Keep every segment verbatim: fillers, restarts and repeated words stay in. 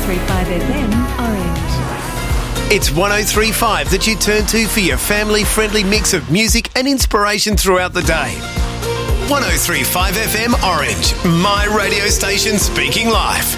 three point five F M Orange. It's one oh three point five that you turn to for your family-friendly mix of music and inspiration throughout the day. one oh three point five F M Orange, my radio station speaking live.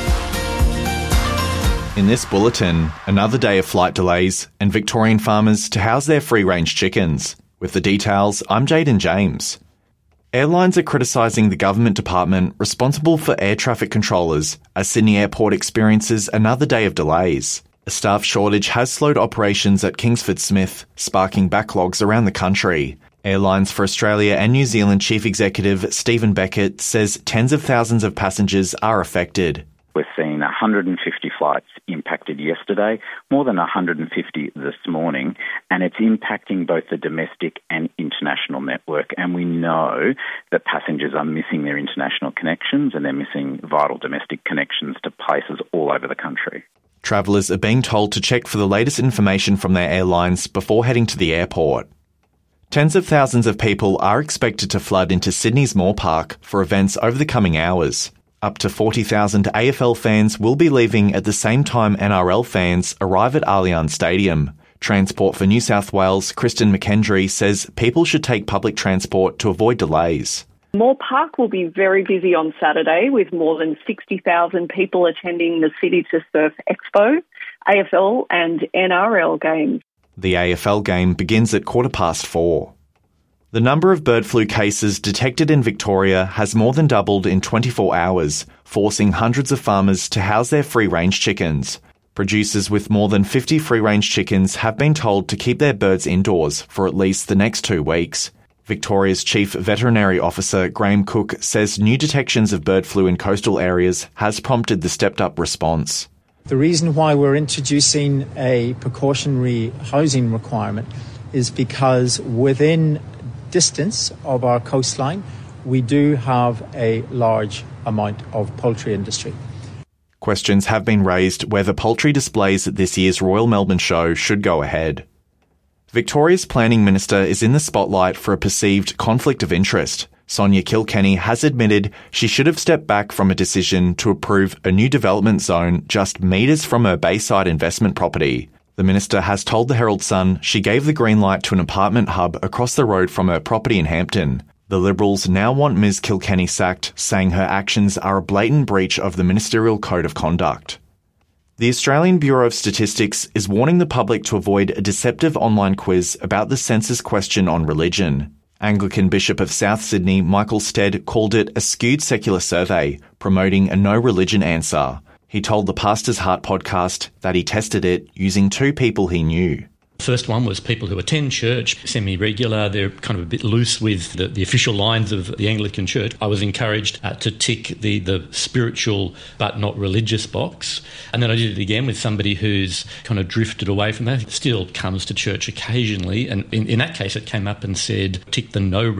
In this bulletin, another day of flight delays and Victorian farmers to house their free-range chickens. With the details, I'm Jaden James. Airlines are criticising the government department responsible for air traffic controllers as Sydney Airport experiences another day of delays. A staff shortage has slowed operations at Kingsford Smith, sparking backlogs around the country. Airlines for Australia and New Zealand Chief Executive Stephen Beckett says tens of thousands of passengers are affected. We're seeing one hundred fifty flights impacted yesterday, more than one hundred fifty this morning, and it's impacting both the domestic and international network. And we know that passengers are missing their international connections and they're missing vital domestic connections to places all over the country. Travellers are being told to check for the latest information from their airlines before heading to the airport. Tens of thousands of people are expected to flood into Sydney's Moore Park for events over the coming hours. Up to forty thousand A F L fans will be leaving at the same time N R L fans arrive at Allianz Stadium. Transport for New South Wales, Kristen McKendry, says people should take public transport to avoid delays. Moore Park will be very busy on Saturday with more than sixty thousand people attending the City to Surf Expo, A F L and N R L games. The A F L game begins at quarter past four. The number of bird flu cases detected in Victoria has more than doubled in twenty-four hours, forcing hundreds of farmers to house their free-range chickens. Producers with more than fifty free-range chickens have been told to keep their birds indoors for at least the next two weeks. Victoria's Chief Veterinary Officer Graham Cook says new detections of bird flu in coastal areas has prompted the stepped-up response. The reason why we're introducing a precautionary housing requirement is because within distance of our coastline, we do have a large amount of poultry industry. Questions have been raised whether poultry displays at this year's Royal Melbourne Show should go ahead. Victoria's Planning Minister is in the spotlight for a perceived conflict of interest. Sonia Kilkenny has admitted she should have stepped back from a decision to approve a new development zone just metres from her Bayside investment property. The minister has told the Herald Sun she gave the green light to an apartment hub across the road from her property in Hampton. The Liberals now want Miz Kilkenny sacked, saying her actions are a blatant breach of the Ministerial Code of Conduct. The Australian Bureau of Statistics is warning the public to avoid a deceptive online quiz about the census question on religion. Anglican Bishop of South Sydney, Michael Stead, called it a skewed secular survey, promoting a no-religion answer. He told the Pastor's Heart podcast that he tested it using two people he knew. The first one was people who attend church semi-regular. They're kind of a bit loose with the, the official lines of the Anglican Church. I was encouraged uh, to tick the, the spiritual but not religious box. And then I did it again with somebody who's kind of drifted away from that. Still comes to church occasionally. And in, in that case, it came up and said, tick the no